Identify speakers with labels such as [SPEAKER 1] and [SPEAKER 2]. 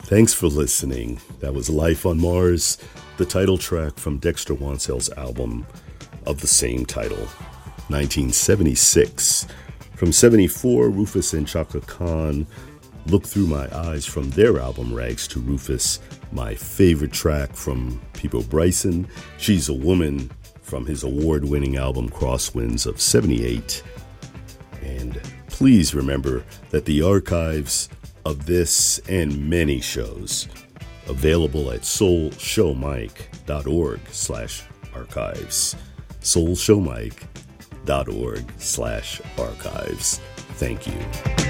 [SPEAKER 1] Thanks for listening. That was Life on Mars, the title track from Dexter Wansell's album of the same title, 1976. From 74, Rufus and Chaka Khan, Look Through My Eyes from their album Rags to Rufus. My favorite track from Peabo Bryson, She's a Woman, from his award-winning album Crosswinds of 78. And please remember that the archives of this and many shows available at soulshowmike.org/archives. soulshowmike.org/archives. Thank you.